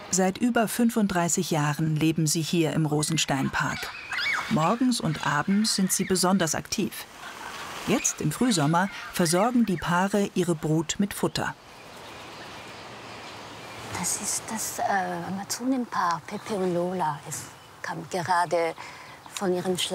Seit über 35 Jahren leben sie hier im Rosensteinpark. Morgens und abends sind sie besonders aktiv. Jetzt im Frühsommer versorgen die Paare ihre Brut mit Futter. Das ist das Amazonenpaar Pepe und Lola. Es kam gerade von ihrem Schlaf.